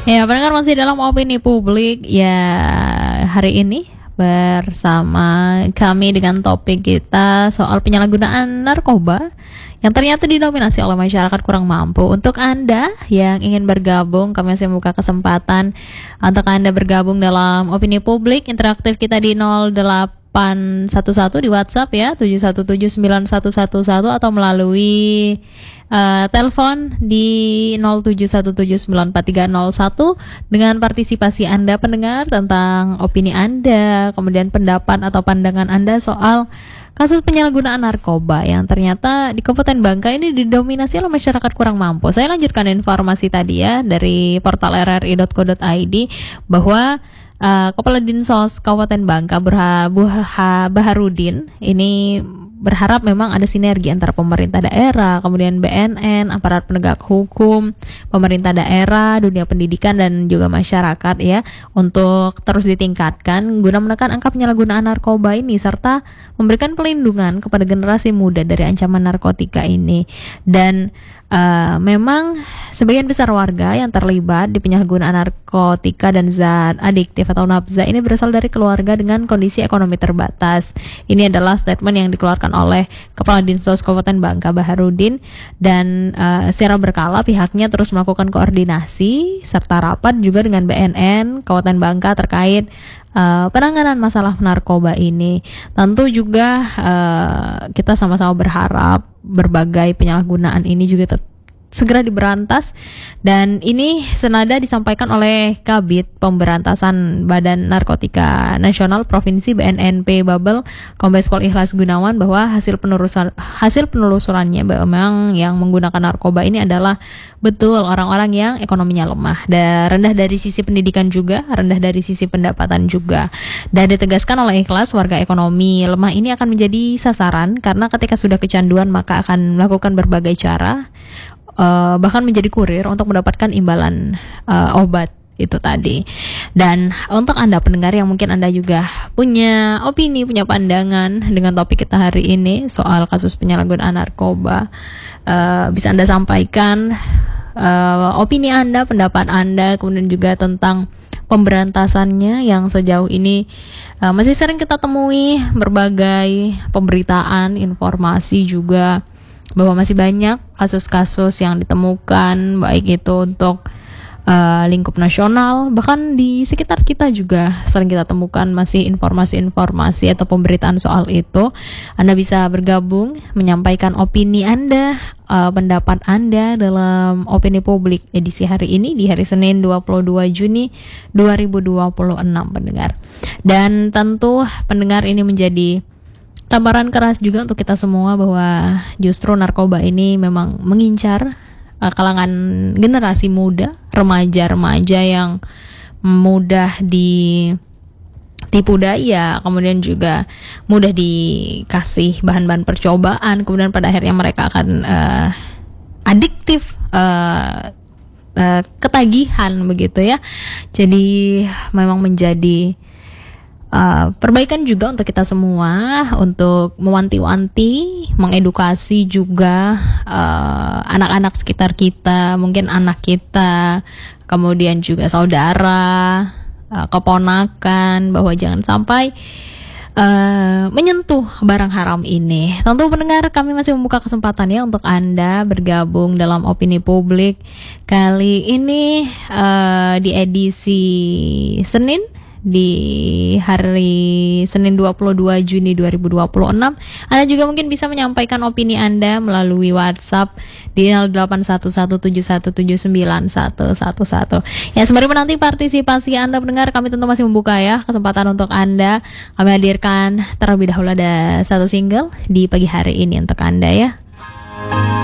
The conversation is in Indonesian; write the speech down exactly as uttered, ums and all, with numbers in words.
Ya, pendengar masih dalam opini publik ya hari ini bersama kami dengan topik kita soal penyalahgunaan narkoba yang ternyata didominasi oleh masyarakat kurang mampu. Untuk Anda yang ingin bergabung, kami masih membuka kesempatan untuk Anda bergabung dalam opini publik interaktif kita di nol delapan satu satu di WhatsApp ya, tujuh satu tujuh sembilan satu satu satu, atau melalui Uh, telepon di nol tujuh satu tujuh sembilan empat tiga nol satu dengan partisipasi Anda pendengar tentang opini Anda, kemudian pendapat atau pandangan Anda soal kasus penyalahgunaan narkoba yang ternyata di Kabupaten Bangka ini didominasi oleh masyarakat kurang mampu. Saya lanjutkan informasi tadi ya dari portal r r i dot co dot i d bahwa uh, Kepala Dinsos Kabupaten Bangka Burha, Burha Baharudin ini berharap memang ada sinergi antara pemerintah daerah, kemudian B N N, aparat penegak hukum, pemerintah daerah, dunia pendidikan dan juga masyarakat ya, untuk terus ditingkatkan guna menekan angka penyalahgunaan narkoba ini serta memberikan pelindungan kepada generasi muda dari ancaman narkotika ini. Dan uh, memang sebagian besar warga yang terlibat di penyalahgunaan narkotika dan zat adiktif atau nafza ini berasal dari keluarga dengan kondisi ekonomi terbatas. Ini adalah statement yang dikeluarkan oleh Kepala Dinsos Kabupaten Bangka Baharudin, dan uh, secara berkala pihaknya terus melakukan koordinasi serta rapat juga dengan B N N Kabupaten Bangka terkait uh, penanganan masalah narkoba ini. Tentu juga uh, kita sama-sama berharap berbagai penyalahgunaan ini juga tetap segera diberantas, dan ini senada disampaikan oleh Kabid Pemberantasan Badan Narkotika Nasional Provinsi B N N P Babel Kombes Pol Ikhlas Gunawan bahwa hasil penelusuran hasil penelusurannya memang yang menggunakan narkoba ini adalah betul orang-orang yang ekonominya lemah dan rendah dari sisi pendidikan juga, rendah dari sisi pendapatan juga. Dan ditegaskan oleh Ikhlas, warga ekonomi lemah ini akan menjadi sasaran karena ketika sudah kecanduan maka akan melakukan berbagai cara, Uh, bahkan menjadi kurir untuk mendapatkan imbalan uh, obat itu tadi. Dan untuk Anda pendengar yang mungkin Anda juga punya opini, punya pandangan dengan topik kita hari ini soal kasus penyalahgunaan narkoba, uh, bisa Anda sampaikan uh, opini Anda, pendapat Anda, kemudian juga tentang pemberantasannya yang sejauh ini uh, masih sering kita temui berbagai pemberitaan, informasi juga bahwa masih banyak kasus-kasus yang ditemukan, baik itu untuk uh, lingkup nasional, bahkan di sekitar kita juga sering kita temukan masih informasi-informasi atau pemberitaan soal itu. Anda bisa bergabung, menyampaikan opini Anda, uh, pendapat Anda dalam opini publik edisi hari ini di hari Senin dua puluh dua Juni dua ribu dua puluh enam pendengar. Dan tentu pendengar ini menjadi tamparan keras juga untuk kita semua bahwa justru narkoba ini memang mengincar uh, kalangan generasi muda, remaja-remaja yang mudah ditipu daya, kemudian juga mudah dikasih bahan-bahan percobaan, kemudian pada akhirnya mereka akan uh, adiktif, uh, uh, ketagihan begitu ya. Jadi memang menjadi Uh, perbaikan juga untuk kita semua untuk mewanti-wanti, mengedukasi juga uh, anak-anak sekitar kita, mungkin anak kita, kemudian juga saudara, uh, keponakan, bahwa jangan sampai uh, menyentuh barang haram ini. Tentu pendengar, kami masih membuka kesempatan ya untuk Anda bergabung dalam opini publik kali ini uh, di edisi Senin di hari Senin dua puluh dua Juni dua ribu dua puluh enam. Anda juga mungkin bisa menyampaikan opini Anda melalui WhatsApp di nol delapan satu satu tujuh satu tujuh sembilan satu satu satu. Ya, sembari menanti partisipasi Anda pendengar, kami tentu masih membuka ya kesempatan untuk Anda. Kami hadirkan terlebih dahulu ada satu single di pagi hari ini untuk Anda ya.